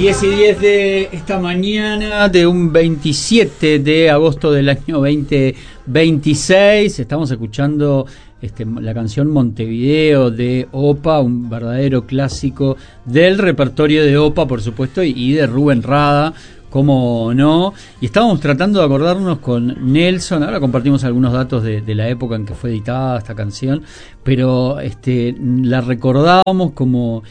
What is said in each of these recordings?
10:10 de esta mañana de un 27 de agosto del año 2026. Estamos escuchando la canción Montevideo de Opa, un verdadero clásico del repertorio de Opa, por supuesto, y de Rubén Rada, cómo no. Y estábamos tratando de acordarnos con Nelson. Ahora compartimos algunos datos de la época en que fue editada esta canción, pero la recordábamos como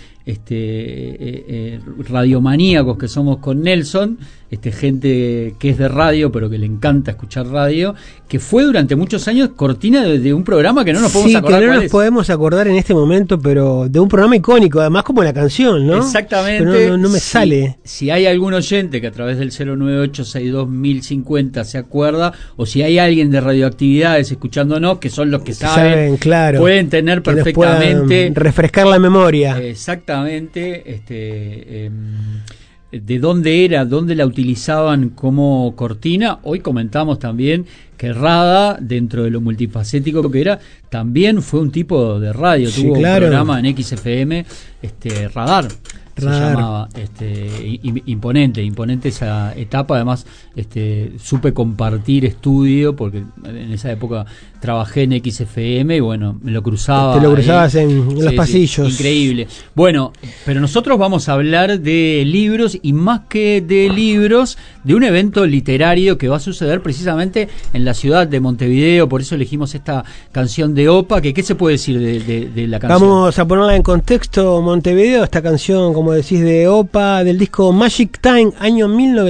radiomaníacos que somos con Nelson, gente que es de radio pero que le encanta escuchar radio, que fue durante muchos años cortina de un programa que no nos podemos acordar. Sí, que no nos podemos acordar en este momento, pero de un programa icónico, además como la canción, ¿no? Exactamente. Pero no me sale. Si hay algún oyente que a través del 098-62-1050 se acuerda, o si hay alguien de Radioactividades escuchándonos, que son los que saben, claro, pueden tener que perfectamente refrescar la memoria. Exactamente, de dónde la utilizaban como cortina. Hoy comentamos también que Rada, dentro de lo multifacético que era, también fue un tipo de radio. Sí, tuvo claro. un programa en XFM, Radar. Se llamaba, imponente esa etapa. Además, supe compartir estudio, porque en esa época trabajé en XFM y bueno, me lo cruzaba. Te lo cruzabas en los pasillos. Sí, increíble. Bueno, pero nosotros vamos a hablar de libros, y más que de libros, de un evento literario que va a suceder precisamente en la ciudad de Montevideo. Por eso elegimos esta canción de Opa. ¿Qué se puede decir de la canción? Vamos a ponerla en contexto. Montevideo, esta canción, como decís, de Opa, del disco Magic Time, año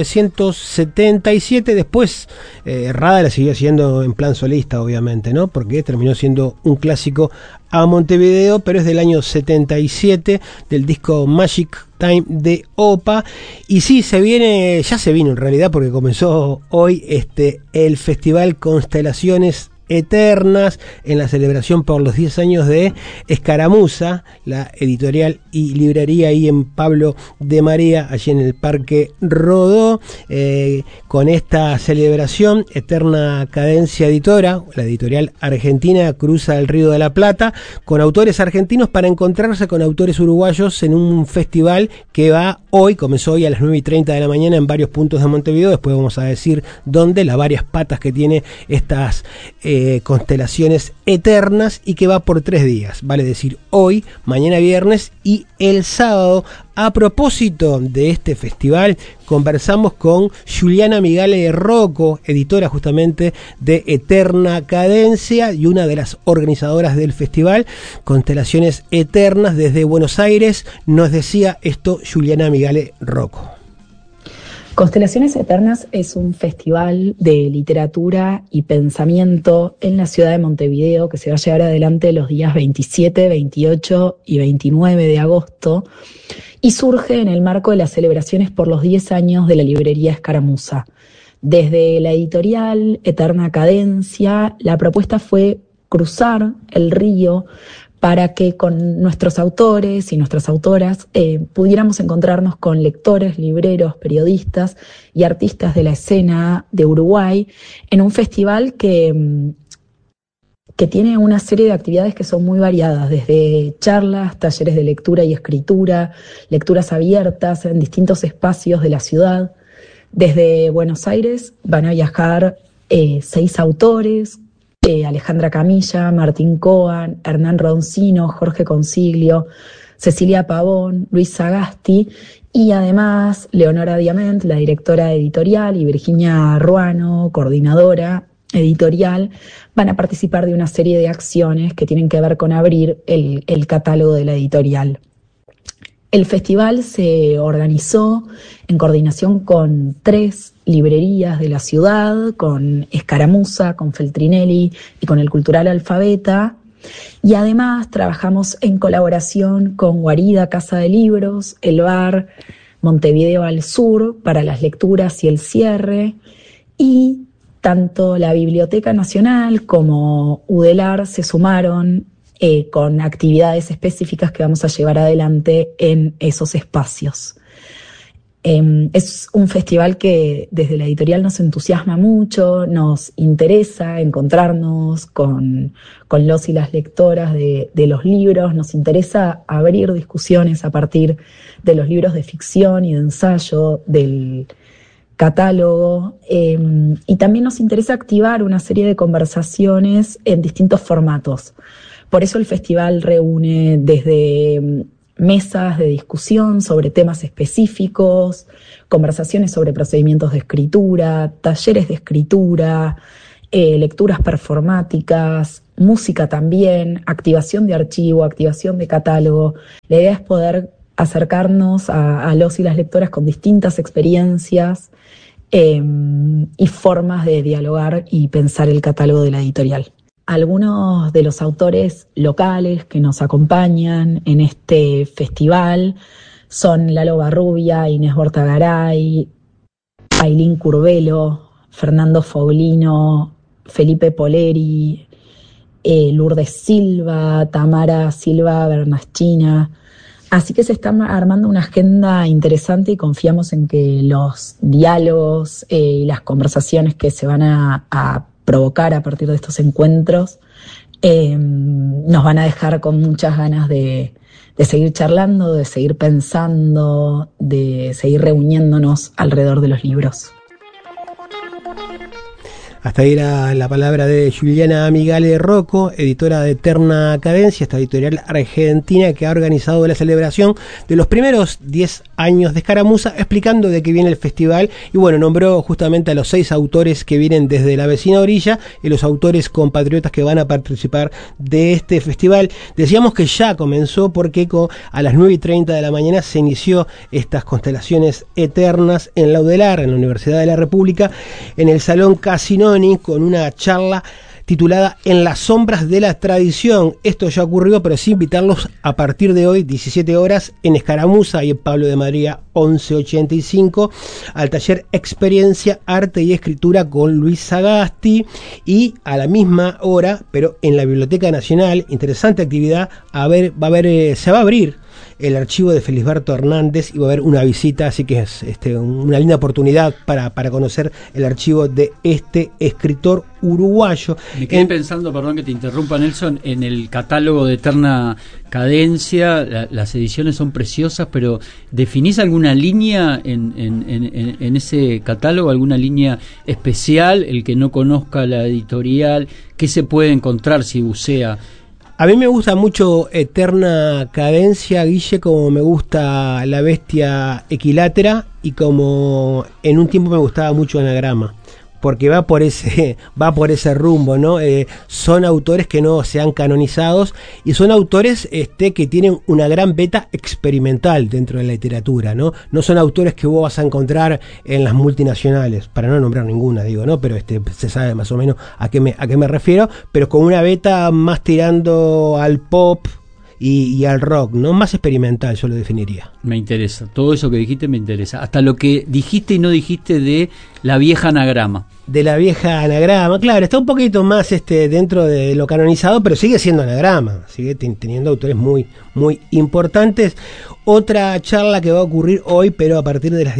1977. Después Rada la siguió haciendo en plan solista, obviamente, ¿no? Porque terminó siendo un clásico a Montevideo, pero es del año 77, del disco Magic Time de Opa. Y sí, ya se vino en realidad, porque comenzó hoy el Festival Constelaciones Eternas, en la celebración por los 10 años de Escaramuza, la editorial y librería ahí en Pablo de María, allí en el Parque Rodó. Con esta celebración, Eterna Cadencia Editora, la editorial argentina, cruza el Río de la Plata con autores argentinos para encontrarse con autores uruguayos en un festival que comenzó hoy a las 9:30 de la mañana en varios puntos de Montevideo. Después vamos a decir dónde, las varias patas que tiene estas constelaciones eternas, y que va por 3 días, vale decir hoy, mañana viernes y el sábado. A propósito de este festival, conversamos con Juliana Migale Rocco, editora justamente de Eterna Cadencia y una de las organizadoras del festival Constelaciones Eternas desde Buenos Aires. Nos decía esto Juliana Migale Rocco. Constelaciones Eternas es un festival de literatura y pensamiento en la ciudad de Montevideo que se va a llevar adelante los días 27, 28 y 29 de agosto, y surge en el marco de las celebraciones por los 10 años de la librería Escaramuza. Desde la editorial Eterna Cadencia, la propuesta fue cruzar el río para que con nuestros autores y nuestras autoras pudiéramos encontrarnos con lectores, libreros, periodistas y artistas de la escena de Uruguay en un festival que tiene una serie de actividades que son muy variadas, desde charlas, talleres de lectura y escritura, lecturas abiertas en distintos espacios de la ciudad. Desde Buenos Aires van a viajar 6 autores, Alejandra Camilla, Martín Coan, Hernán Roncino, Jorge Consiglio, Cecilia Pavón, Luis Sagasti, y además Leonora Diamant, la directora editorial, y Virginia Ruano, coordinadora editorial, van a participar de una serie de acciones que tienen que ver con abrir el catálogo de la editorial. El festival se organizó en coordinación con 3 librerías de la ciudad, con Escaramuza, con Feltrinelli y con el Cultural Alfabeta. Y además trabajamos en colaboración con Guarida Casa de Libros, el bar Montevideo al Sur para las lecturas y el cierre, y tanto la Biblioteca Nacional como UDELAR se sumaron con actividades específicas que vamos a llevar adelante en esos espacios. Es un festival que desde la editorial nos entusiasma mucho, nos interesa encontrarnos con los y las lectoras de los libros, nos interesa abrir discusiones a partir de los libros de ficción y de ensayo, del catálogo, y también nos interesa activar una serie de conversaciones en distintos formatos. Por eso el festival reúne desde mesas de discusión sobre temas específicos, conversaciones sobre procedimientos de escritura, talleres de escritura, lecturas performáticas, música también, activación de archivo, activación de catálogo. La idea es poder acercarnos a los y las lectoras con distintas experiencias y formas de dialogar y pensar el catálogo de la editorial. Algunos de los autores locales que nos acompañan en este festival son Lalo Barrubia, Inés Bortagaray, Ailín Curvelo, Fernando Foglino, Felipe Poleri, Lourdes Silva, Tamara Silva Bernaschina. Así que se está armando una agenda interesante y confiamos en que los diálogos y las conversaciones que se van a provocar a partir de estos encuentros nos van a dejar con muchas ganas de seguir charlando, de seguir pensando, de seguir reuniéndonos alrededor de los libros. Hasta ahí era la palabra de Juliana Migale Rocco, editora de Eterna Cadencia, esta editorial argentina que ha organizado la celebración de los primeros 10 años de Escaramuza, explicando de qué viene el festival. Y bueno, nombró justamente a los 6 autores que vienen desde la vecina orilla y los autores compatriotas que van a participar de este festival. Decíamos que ya comenzó porque a las 9:30 de la mañana se inició estas constelaciones eternas en Laudelar, en la Universidad de la República, en el Salón Casino, con una charla titulada En las sombras de la tradición. Esto ya ocurrió, pero sí invitarlos a partir de hoy, 17 horas, en Escaramuza y en Pablo de Madrid 1185, al taller Experiencia, Arte y Escritura con Luis Sagasti, y a la misma hora, pero en la Biblioteca Nacional, interesante actividad, se va a abrir el archivo de Felisberto Hernández y va a haber una visita, así que es una linda oportunidad para conocer el archivo de este escritor uruguayo. Me quedé pensando, perdón que te interrumpa, Nelson, en el catálogo de Eterna Cadencia. Las ediciones son preciosas, pero ¿definís alguna línea en ese catálogo, alguna línea especial? El que no conozca la editorial, ¿qué se puede encontrar si bucea? A mí me gusta mucho Eterna Cadencia, Guille, como me gusta La Bestia Equilátera, y como en un tiempo me gustaba mucho Anagrama, porque va por ese rumbo, ¿no? Son autores que no se han canonizados y son autores que tienen una gran beta experimental dentro de la literatura, ¿no? No son autores que vos vas a encontrar en las multinacionales, para no nombrar ninguna, digo, ¿no? Pero se sabe más o menos a qué me refiero, pero con una beta más tirando al pop y al rock, ¿no? Más experimental, yo lo definiría. Me interesa, todo eso que dijiste me interesa. Hasta lo que dijiste y no dijiste de la vieja Anagrama. De la vieja Anagrama, claro, está un poquito más dentro de lo canonizado, pero sigue siendo Anagrama, sigue teniendo autores muy, muy importantes. Otra charla que va a ocurrir hoy, pero a partir de las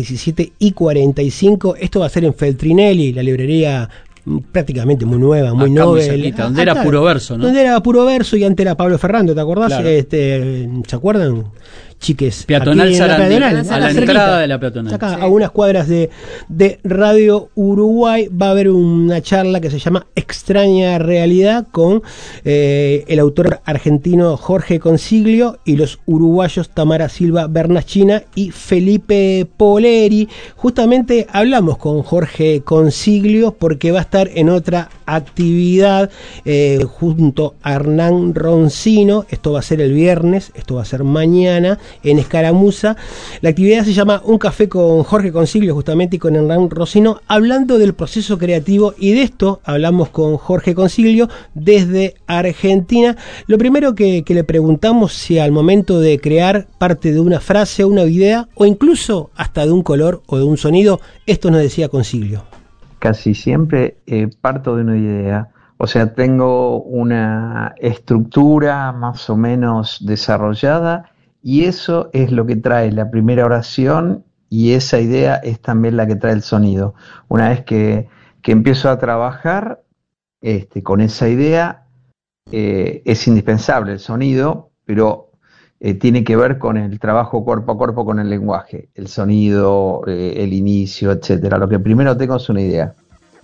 17:45, esto va a ser en Feltrinelli, la librería prácticamente muy nueva, muy novel. Donde era Puro Verso, ¿no? Donde era Puro Verso y antes era Pablo Ferrando, ¿te acordás? Claro. ¿Se acuerdan? Chiques. Peatonal Sarandí, a la entrada de la peatonal. Acá, sí, a unas cuadras de Radio Uruguay, va a haber una charla que se llama Extraña Realidad con el autor argentino Jorge Consiglio y los uruguayos Tamara Silva Bernaschina y Felipe Poleri. Justamente hablamos con Jorge Consiglio porque va a estar en otra actividad junto a Hernán Roncino. Esto va a ser el viernes, esto va a ser mañana en Escaramuza. La actividad se llama Un café con Jorge Consiglio, justamente, y con Hernán Roncino, hablando del proceso creativo, y de esto hablamos con Jorge Consiglio desde Argentina. Lo primero que le preguntamos, si al momento de crear parte de una frase o una idea, o incluso hasta de un color o de un sonido, esto nos decía Consiglio. Casi siempre parto de una idea, o sea, tengo una estructura más o menos desarrollada y eso es lo que trae la primera oración y esa idea es también la que trae el sonido. Una vez que empiezo a trabajar con esa idea, es indispensable el sonido, pero tiene que ver con el trabajo cuerpo a cuerpo con el lenguaje, el sonido, el inicio, etcétera. Lo que primero tengo es una idea.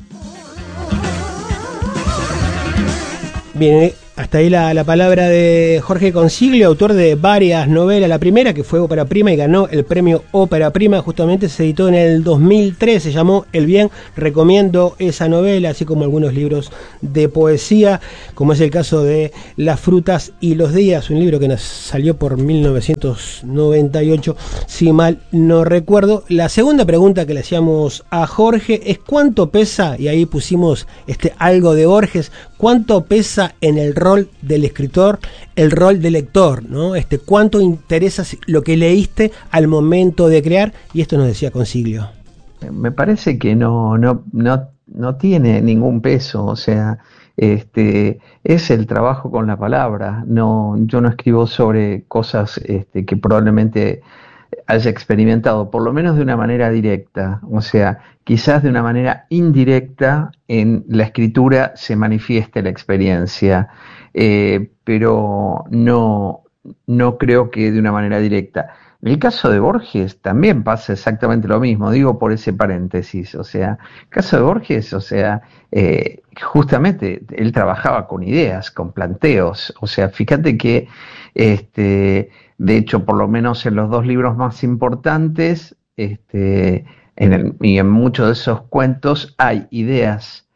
Bien, hasta ahí la palabra de Jorge Consiglio, autor de varias novelas. La primera, que fue Ópera Prima y ganó el premio Ópera Prima, justamente se editó en el 2003, se llamó El Bien. Recomiendo esa novela, así como algunos libros de poesía, como es el caso de Las frutas y los días, un libro que nos salió por 1998, si mal no recuerdo. La segunda pregunta que le hacíamos a Jorge es ¿cuánto pesa? Y ahí pusimos algo de Borges. ¿Cuánto pesa en el rol del escritor el rol del lector, ¿no? ¿Cuánto interesa lo que leíste al momento de crear? Y esto nos decía Consiglio. Me parece que no tiene ningún peso, o sea, es el trabajo con la palabra. Yo no escribo sobre cosas que probablemente haya experimentado, por lo menos de una manera directa, o sea, quizás de una manera indirecta en la escritura se manifieste la experiencia, pero no creo que de una manera directa. En el caso de Borges también pasa exactamente lo mismo, digo por ese paréntesis, o sea, el caso de Borges, o sea, justamente él trabajaba con ideas, con planteos, o sea, fíjate que de hecho, por lo menos en los dos libros más importantes, y en muchos de esos cuentos hay ideas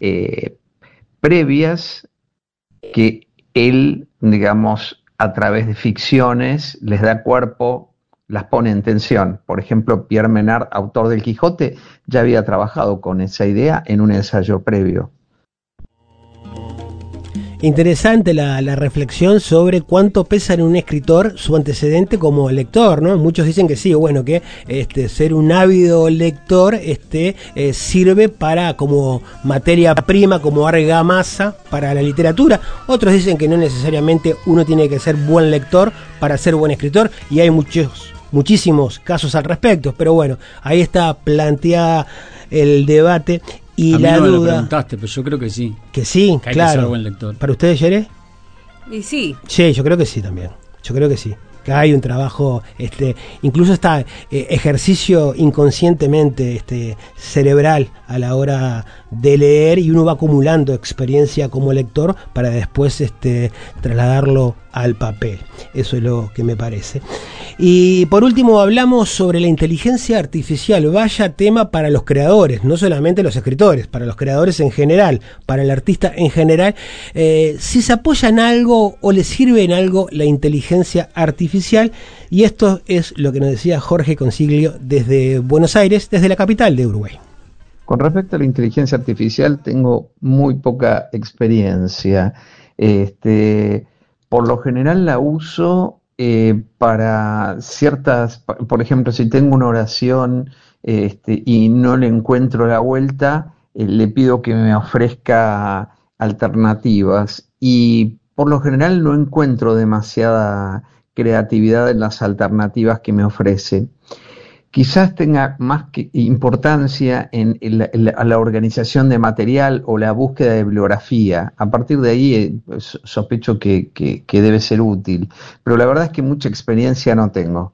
previas que él, digamos, a través de ficciones, les da cuerpo, las pone en tensión. Por ejemplo, Pierre Menard, autor del Quijote, ya había trabajado con esa idea en un ensayo previo. Interesante la reflexión sobre cuánto pesa en un escritor su antecedente como lector, ¿no? Muchos dicen que sí, bueno, que ser un ávido lector sirve para como materia prima, como argamasa para la literatura. Otros dicen que no necesariamente uno tiene que ser buen lector para ser buen escritor, y hay muchísimos casos al respecto, pero bueno, ahí está planteada el debate. Y a mí la no me lo duda. preguntaste, pero yo creo que sí. Que sí, que hay claro. que ser buen lector. ¿Para ustedes, Yere? Y sí. Sí, yo creo que sí también. Yo creo que sí. Que hay un trabajo, incluso está ejercicio inconscientemente cerebral a la hora de leer, y uno va acumulando experiencia como lector para después trasladarlo al papel. Eso es lo que me parece. Y por último hablamos sobre la inteligencia artificial. Vaya tema para los creadores, no solamente los escritores, para los creadores en general, para el artista en general. Si se apoya en algo o le sirve en algo la inteligencia artificial, y esto es lo que nos decía Jorge Consiglio desde Buenos Aires, desde la capital de Uruguay. Con respecto a la inteligencia artificial, tengo muy poca experiencia. Por lo general la uso para ciertas, por ejemplo, si tengo una oración y no le encuentro la vuelta, le pido que me ofrezca alternativas, y por lo general no encuentro demasiada creatividad en las alternativas que me ofrece. Quizás tenga más importancia en la organización de material o la búsqueda de bibliografía. A partir de ahí sospecho que debe ser útil, pero la verdad es que mucha experiencia no tengo.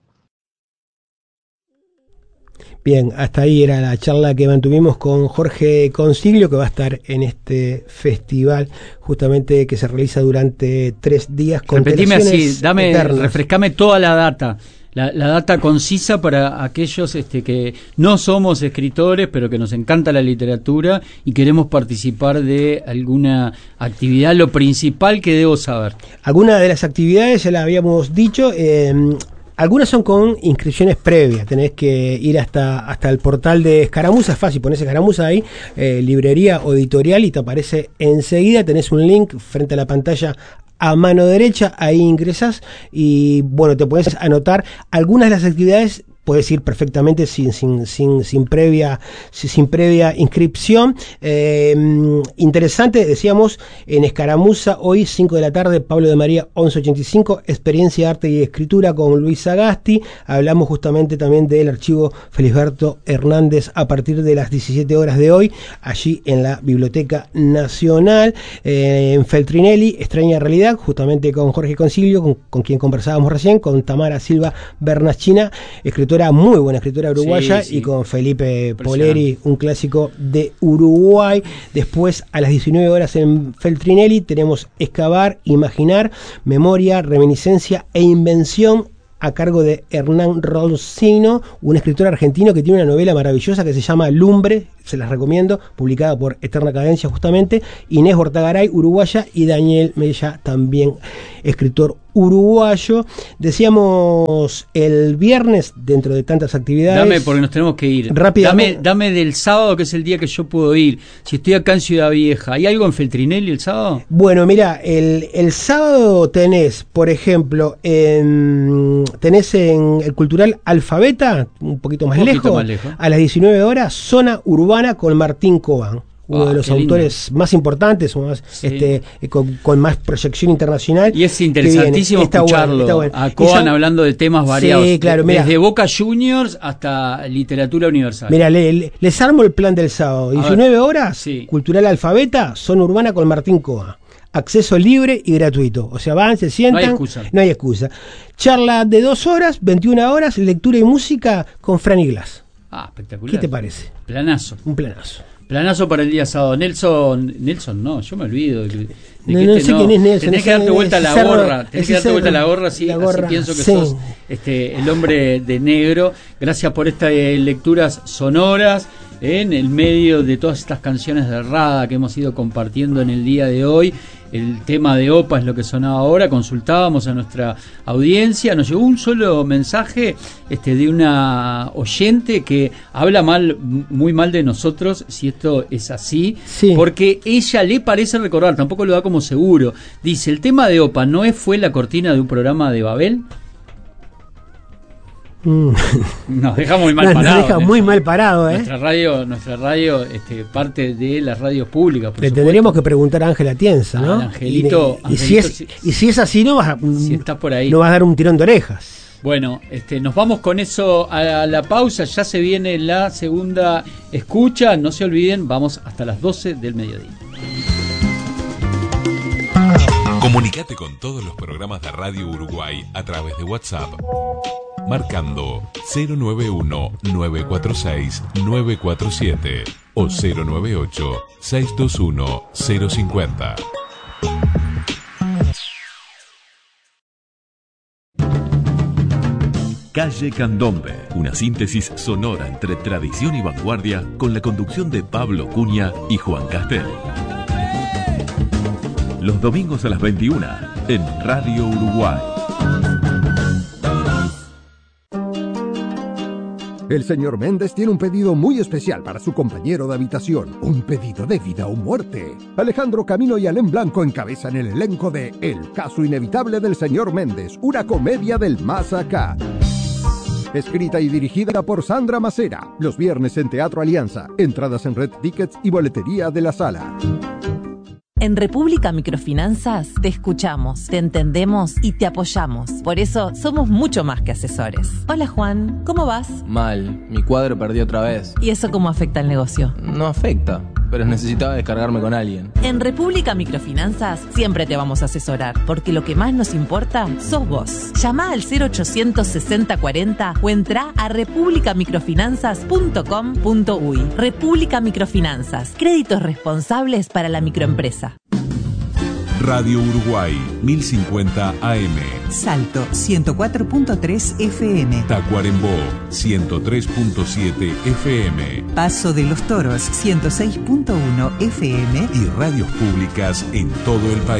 Bien, hasta ahí era la charla que mantuvimos con Jorge Consiglio, que va a estar en este festival justamente que se realiza durante 3 días. Repetime así, refrescame toda la data. La data concisa para aquellos que no somos escritores, pero que nos encanta la literatura y queremos participar de alguna actividad. Lo principal que debo saber. Algunas de las actividades ya las habíamos dicho. Algunas son con inscripciones previas, tenés que ir hasta el portal de Escaramuza, es fácil, ponés Escaramuza ahí, librería o editorial, y te aparece enseguida, tenés un link frente a la pantalla a mano derecha, ahí ingresás y bueno, te puedes anotar. Algunas de las actividades puedes ir perfectamente sin previa inscripción. Interesante, decíamos, en Escaramuza, hoy 5 de la tarde, Pablo de María 1185, experiencia, arte y escritura con Luis Sagasti. Hablamos justamente también del archivo Felisberto Hernández a partir de las 17 horas de hoy, allí en la Biblioteca Nacional. En Feltrinelli, Extraña Realidad, justamente con Jorge Concilio, con quien conversábamos recién, con Tamara Silva Bernachina, muy buena escritora uruguaya, sí. Y con Felipe Poleri, un clásico de Uruguay. Después, a las 19 horas en Feltrinelli, tenemos Excavar, Imaginar, Memoria, Reminiscencia e Invención, a cargo de Hernán Rolsino, un escritor argentino que tiene una novela maravillosa que se llama Lumbre, se las recomiendo, publicada por Eterna Cadencia justamente, Inés Bortagaray, uruguaya, y Daniel Mella, también escritor uruguayo. Decíamos el viernes, dentro de tantas actividades. Dame, porque nos tenemos que ir. Rápidamente. Dame del sábado, que es el día que yo puedo ir. Si estoy acá en Ciudad Vieja, ¿hay algo en Feltrinelli el sábado? Bueno, mira, el sábado tenés, por ejemplo, tenés en el Cultural Alfabeta, un poquito más lejos, a las 19 horas, Zona Urbana con Martín Cobán. Uno de los autores más importantes, más, sí. Con más proyección internacional. Y es interesantísimo escucharlo. Está bueno. A Coan hablando de temas variados. Sí, claro, desde Boca Juniors hasta literatura universal. Mira, les armo el plan del sábado. 19 horas, sí. Cultural Alfabeta, Zona Urbana con Martín Coan. Acceso libre y gratuito. O sea, van, se sientan. No hay excusa. Charla de 2 horas, 21 horas, lectura y música con Franny Glass. Espectacular. ¿Qué te parece? Planazo. Un planazo. Planazo para el día sábado. Nelson, no, yo me olvido. No sé quién es Nelson. Tenés que darte vuelta a la gorra. Tenés que darte vuelta a la gorra, así pienso que sos el hombre de negro. Gracias por estas lecturas sonoras en el medio de todas estas canciones de Rada que hemos ido compartiendo en el día de hoy. El tema de OPA es lo que sonaba ahora. Consultábamos a nuestra audiencia, nos llegó un solo mensaje de una oyente que habla muy mal de nosotros, si esto es así, sí. Porque ella le parece recordar, tampoco lo da como seguro, dice: el tema de OPA ¿no fue la cortina de un programa de Babel? Nos deja muy mal parado. Nos deja muy mal parado, Nuestra radio parte de las radios públicas. Le tendríamos que preguntar a Ángela Tienza, ¿no? Angelito, y si es así, si está por ahí, no vas a dar un tirón de orejas. Bueno, nos vamos con eso a la pausa. Ya se viene la segunda escucha. No se olviden, vamos hasta las 12 del mediodía. Comunicate con todos los programas de Radio Uruguay a través de WhatsApp, marcando 091-946-947 o 098-621-050. Calle Candombe, una síntesis sonora entre tradición y vanguardia, con la conducción de Pablo Cunha y Juan Castel. Los domingos a las 21 en Radio Uruguay. El señor Méndez tiene un pedido muy especial para su compañero de habitación. Un pedido de vida o muerte. Alejandro Camino y Alén Blanco encabezan el elenco de El caso inevitable del señor Méndez, una comedia del más acá. Escrita y dirigida por Sandra Macera. Los viernes en Teatro Alianza. Entradas en Red Tickets y boletería de la sala. En República Microfinanzas te escuchamos, te entendemos y te apoyamos. Por eso somos mucho más que asesores. Hola Juan, ¿cómo vas? Mal, mi cuadro perdí otra vez. ¿Y eso cómo afecta al negocio? No afecta, pero necesitaba descargarme con alguien. En República Microfinanzas siempre te vamos a asesorar, porque lo que más nos importa sos vos. Llama al 0800 60 40 o entra a republicamicrofinanzas.com.uy. República Microfinanzas, créditos responsables para la microempresa. Radio Uruguay, 1050 AM. Salto, 104.3 FM. Tacuarembó, 103.7 FM. Paso de los Toros, 106.1 FM. Y radios públicas en todo el país.